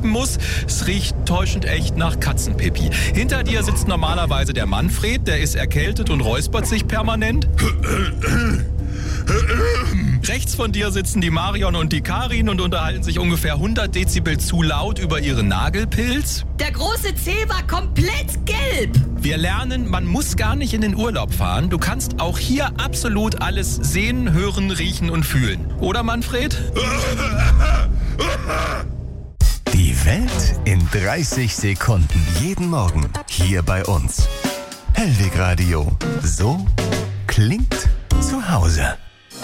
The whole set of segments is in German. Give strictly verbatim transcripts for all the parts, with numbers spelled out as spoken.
piepen muss. Es riecht täuschend echt nach Katzenpipi. Hinter dir sitzt normalerweise der Manfred, der ist erkältet und räuspert sich permanent. Rechts von dir sitzen die Marion und die Karin und unterhalten sich ungefähr hundert Dezibel zu laut über ihren Nagelpilz. Der große C war komplett gelb. Wir lernen, man muss gar nicht in den Urlaub fahren. Du kannst auch hier absolut alles sehen, hören, riechen und fühlen. Oder, Manfred? Die Welt in dreißig Sekunden. Jeden Morgen hier bei uns. Hellwig Radio. So klingt zu Hause.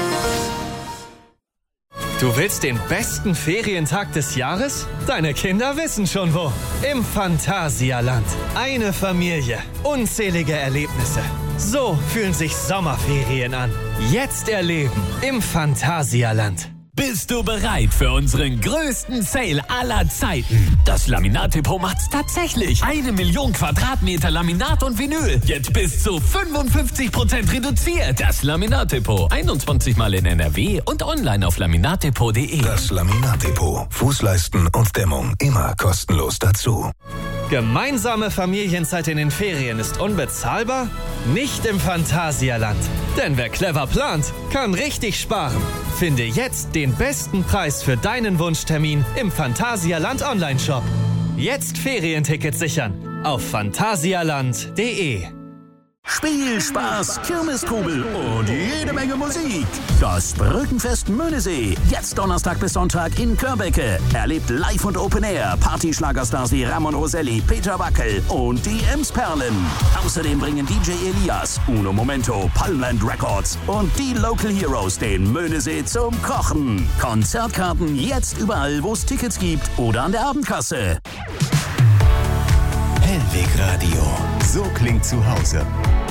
Du willst den besten Ferientag des Jahres? Deine Kinder wissen schon wo. Im Phantasialand. Eine Familie. Unzählige Erlebnisse. So fühlen sich Sommerferien an. Jetzt erleben im Phantasialand. Bist du bereit für unseren größten Sale aller Zeiten? Das Laminat-Depot macht's tatsächlich. Eine Million Quadratmeter Laminat und Vinyl. Jetzt bis zu fünfundfünfzig Prozent reduziert. Das Laminat-Depot. einundzwanzig Mal in N R W und online auf laminatdepot punkt de. Das Laminat-Depot. Fußleisten und Dämmung immer kostenlos dazu. Gemeinsame Familienzeit in den Ferien ist unbezahlbar? Nicht im Phantasialand. Denn wer clever plant, kann richtig sparen. Finde jetzt den besten Preis für deinen Wunschtermin im Phantasialand Online-Shop. Jetzt Ferientickets sichern auf phantasialand punkt de. Spiel, Spaß, Kirmestrubel und jede Menge Musik. Das Brückenfest Möhnesee. Jetzt Donnerstag bis Sonntag in Körbecke. Erlebt live und Open Air Partyschlagerstars wie Ramon Roselli, Peter Wackel und die Emsperlen. Außerdem bringen D J Elias, Uno Momento, Palmland Records und die Local Heroes den Möhnesee zum Kochen. Konzertkarten jetzt überall, wo es Tickets gibt oder an der Abendkasse. Hellwig Radio. So klingt zu Hause.